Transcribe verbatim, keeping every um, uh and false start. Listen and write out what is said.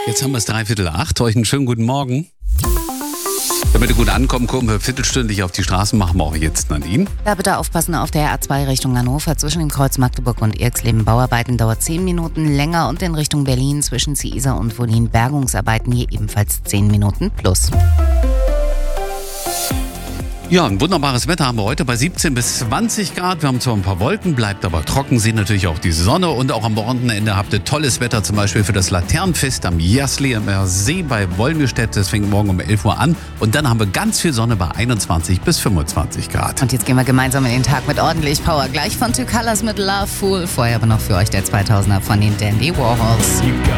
Jetzt haben wir es dreiviertel acht. Euch einen schönen guten Morgen. Damit ihr gut ankommen, gucken wir viertelstündlich auf die Straßen, machen wir auch jetzt, Nadine. Da bitte aufpassen, auf der A zwei Richtung Hannover zwischen dem Kreuz Magdeburg und Irxleben Bauarbeiten dauert zehn Minuten länger und in Richtung Berlin zwischen Ziesar und Wollin Bergungsarbeiten hier ebenfalls zehn Minuten plus. Ja, ein wunderbares Wetter haben wir heute bei siebzehn bis zwanzig Grad. Wir haben zwar ein paar Wolken, bleibt aber trocken, sehen natürlich auch die Sonne. Und auch am Wochenende habt ihr tolles Wetter, zum Beispiel für das Laternenfest am Jaslier See bei Wolmirstedt. Das fängt morgen um elf Uhr an. Und dann haben wir ganz viel Sonne bei einundzwanzig bis fünfundzwanzig Grad. Und jetzt gehen wir gemeinsam in den Tag mit ordentlich Power. Gleich von Two Colors mit Love Fool. Vorher aber noch für euch der zweitausender von den Dandy Warhols.